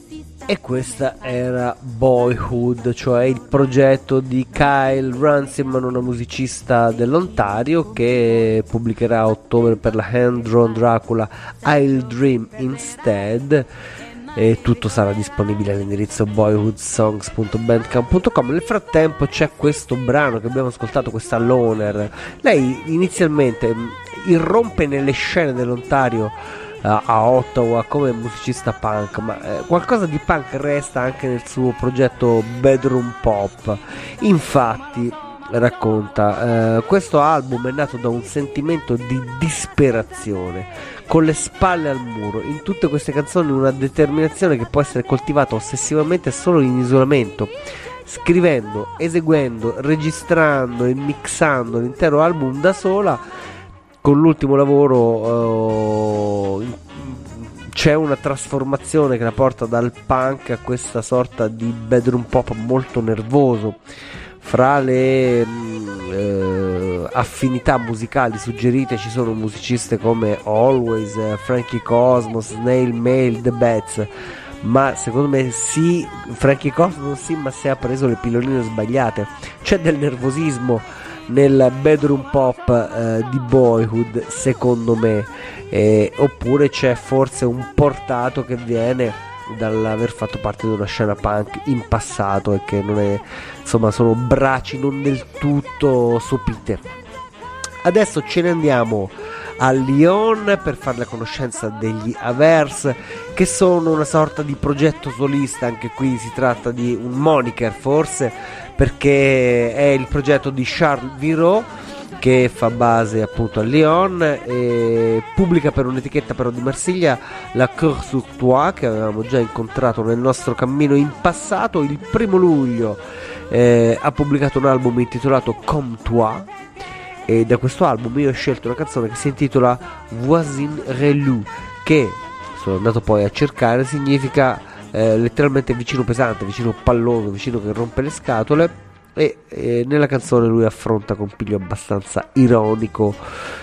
E questa era Boyhood, cioè il progetto di Kyle Runciman, una musicista dell'Ontario che pubblicherà a ottobre per la Hand Drawn Dracula I'll Dream Instead, e tutto sarà disponibile all'indirizzo boyhoodsongs.bandcamp.com. Nel frattempo c'è questo brano che abbiamo ascoltato, questa Loner. Lei inizialmente irrompe nelle scene dell'Ontario, a Ottawa, come musicista punk, ma qualcosa di punk resta anche nel suo progetto Bedroom Pop. Infatti racconta, questo album è nato da un sentimento di disperazione, con le spalle al muro, in tutte queste canzoni una determinazione che può essere coltivata ossessivamente solo in isolamento. Scrivendo, eseguendo, registrando e mixando l'intero album da sola, con l'ultimo lavoro c'è una trasformazione che la porta dal punk a questa sorta di bedroom pop molto nervoso. Fra le affinità musicali suggerite ci sono musiciste come Always, Frankie Cosmos, Snail Mail, The Bats, ma secondo me sì, Frankie Cosmos sì, ma se ha preso le pilloline sbagliate. C'è del nervosismo nel bedroom pop di Boyhood, secondo me, oppure c'è forse un portato che viene dall'aver fatto parte di una scena punk in passato e che non è, insomma, sono braci non del tutto sopite. Adesso ce ne andiamo a Lyon per fare la conoscenza degli Averse, che sono una sorta di progetto solista. Anche qui si tratta di un moniker forse, perché è il progetto di Charles Viraud, che fa base appunto a Lyon e pubblica per un'etichetta però di Marsiglia, la Cour sur Toi, che avevamo già incontrato nel nostro cammino in passato. Il 1 luglio ha pubblicato un album intitolato Comme Toi, e da questo album io ho scelto una canzone che si intitola Voisin Relou, che sono andato poi a cercare, significa letteralmente vicino pesante, vicino palloso, vicino che rompe le scatole. E nella canzone lui affronta con piglio abbastanza ironico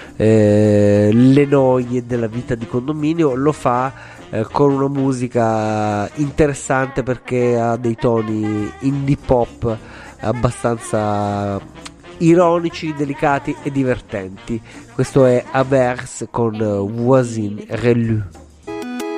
le noie della vita di condominio. Lo fa con una musica interessante, perché ha dei toni indie pop abbastanza ironici, delicati e divertenti. Questo è Averse con Voisin Relou.